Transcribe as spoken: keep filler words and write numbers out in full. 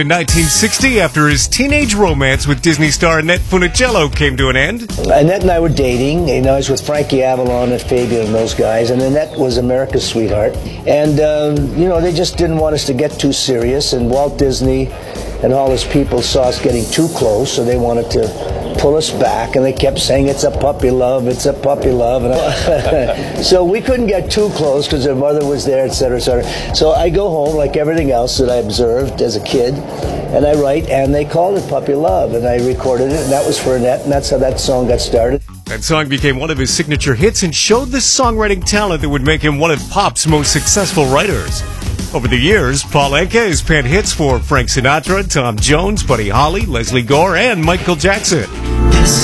In nineteen sixty, after his teenage romance with Disney star Annette Funicello came to an end. Annette and I were dating. You know, I was with Frankie Avalon and Fabian and those guys, and Annette was America's sweetheart. And, um, you know, they just didn't want us to get too serious, and Walt Disney and all his people saw us getting too close, so they wanted to pull us back, and they kept saying, it's a puppy love, it's a puppy love. And I, so we couldn't get too close because their mother was there, et cetera, et cetera. So I go home, like everything else that I observed as a kid, and I write, and they called it Puppy Love, and I recorded it, and that was for Annette, and that's how that song got started. That song became one of his signature hits and showed the songwriting talent that would make him one of pop's most successful writers. Over the years, Paul Anka has penned hits for Frank Sinatra, Tom Jones, Buddy Holly, Leslie Gore, and Michael Jackson.